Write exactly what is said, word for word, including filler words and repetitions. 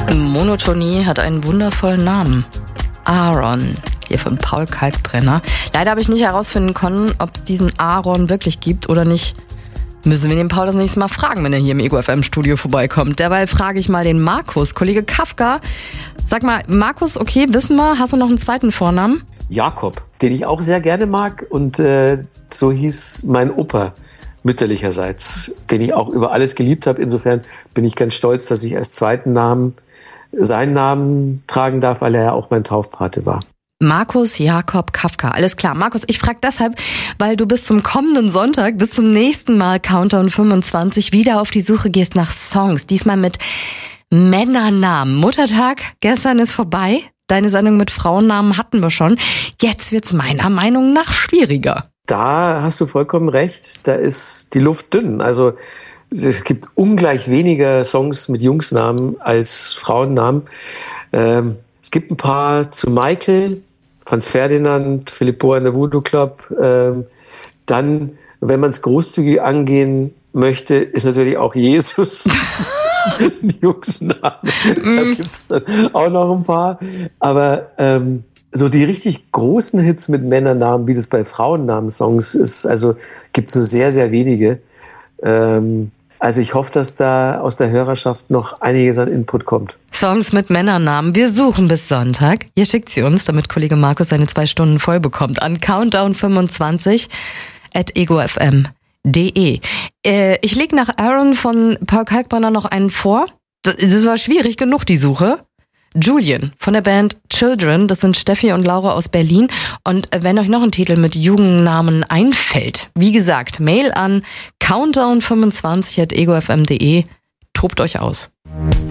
Monotonie hat einen wundervollen Namen. Aaron, hier von Paul Kalkbrenner. Leider habe ich nicht herausfinden können, ob es diesen Aaron wirklich gibt oder nicht. Müssen wir den Paul das nächste Mal fragen, wenn er hier im Ego F M Studio vorbeikommt. Derweil frage ich mal den Markus, Kollege Kafka. Sag mal, Markus, okay, wissen wir, hast du noch einen zweiten Vornamen? Jakob, den ich auch sehr gerne mag, und äh, so hieß mein Opa mütterlicherseits, den ich auch über alles geliebt habe. Insofern bin ich ganz stolz, dass ich als zweiten Namen seinen Namen tragen darf, weil er ja auch mein Taufpate war. Markus Jakob Kafka, alles klar. Markus, ich frage deshalb, weil du bis zum kommenden Sonntag, bis zum nächsten Mal Countdown fünfundzwanzig wieder auf die Suche gehst nach Songs. Diesmal mit Männernamen. Muttertag gestern ist vorbei. Deine Sendung mit Frauennamen hatten wir schon. Jetzt wird's meiner Meinung nach schwieriger. Da hast du vollkommen recht. Da ist die Luft dünn. Also es gibt ungleich weniger Songs mit Jungsnamen als Frauennamen. Ähm, es gibt ein paar zu Michael, Franz Ferdinand, Filippo and the Voodoo Club. Ähm, dann, wenn man es großzügig angehen möchte, ist natürlich auch Jesus ein Jungsname. Da gibt es dann auch noch ein paar. Aber ähm, so die richtig großen Hits mit Männernamen, wie das bei Frauennamen-Songs ist, also gibt es nur sehr, sehr wenige. Ähm, Also ich hoffe, dass da aus der Hörerschaft noch einiges an Input kommt. Songs mit Männernamen. Wir suchen bis Sonntag. Ihr schickt sie uns, damit Kollege Markus seine zwei Stunden voll bekommt. An countdown fünfundzwanzig at ego f m punkt d e. Äh, ich lege nach Aaron von Paul Kalkbrenner noch einen vor. Das war schwierig genug, die Suche. Julian von der Band Children, das sind Steffi und Laura aus Berlin. Und wenn euch noch ein Titel mit Jugendnamen einfällt, wie gesagt, Mail an countdown fünfundzwanzig at ego f m punkt d e. Tobt euch aus.